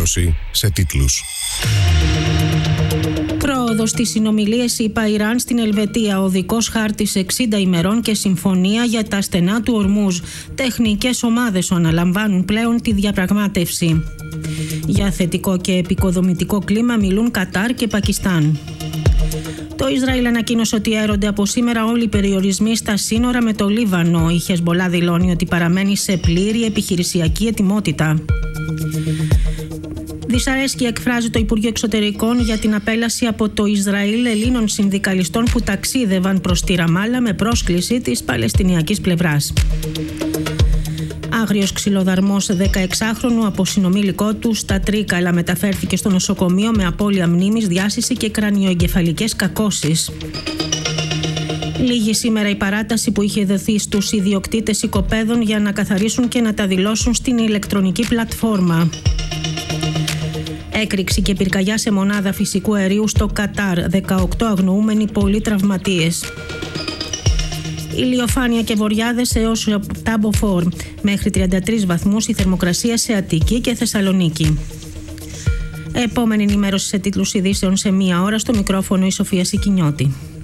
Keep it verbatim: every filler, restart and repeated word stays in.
ενημέρωση σε τίτλους. Πρόοδος στις συνομιλίες ΗΠΑ-Ιράν στην Ελβετία, οδικός χάρτης εξήντα ημερών και συμφωνία για τα στενά του Ορμούζ. Τεχνικές ομάδες αναλαμβάνουν πλέον τη διαπραγμάτευση. Για θετικό και επικοδομητικό κλίμα μιλούν Κατάρ και Πακιστάν. Το Ισραήλ ανακοίνωσε ότι έρονται από σήμερα όλοι οι περιορισμοί στα σύνορα με το Λίβανο. Η Χεσμπολά δηλώνει ότι παραμένει σε πλήρη επιχειρησιακή ετοιμότητα. Δυσαρέσκεια εκφράζει το Υπουργείο Εξωτερικών για την απέλαση από το Ισραήλ Ελλήνων συνδικαλιστών που ταξίδευαν προς τη Ραμάλα με πρόσκληση της Παλαιστινιακής πλευράς. Άγριος ξυλοδαρμός δεκαεξάχρονου από συνομήλικό του στα Τρίκαλα μεταφέρθηκε στο νοσοκομείο με απώλεια μνήμης, διάσηση και κρανιοεγκεφαλικές κακώσεις. Λίγη σήμερα η παράταση που είχε δοθεί στους ιδιοκτήτες οικοπαίδων για να καθαρίσουν και να τα δηλώσουν στην ηλεκτρονική πλατφόρμα. Έκρηξη και πυρκαγιά σε μονάδα φυσικού αερίου στο Κατάρ. δεκαοκτώ αγνοούμενοι, πολλοί τραυματίες. Ηλιοφάνεια και βοριάδες έως Τάμποφόρ. Μέχρι τριάντα τρεις βαθμούς η θερμοκρασία σε Αττική και Θεσσαλονίκη. Επόμενη ενημέρωση σε τίτλους ειδήσεων σε μία ώρα. Στο μικρόφωνο η Σοφία Σικινιώτη.